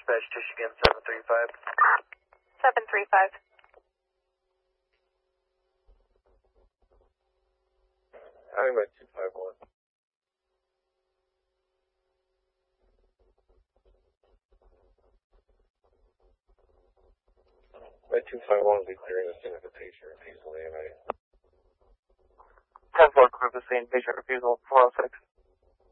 Dispatch Michigan 735. 735. I'm at 251. At 251 will be clearing the scene of the patient refusal AMA. 10-4, group the scene, patient refusal 406.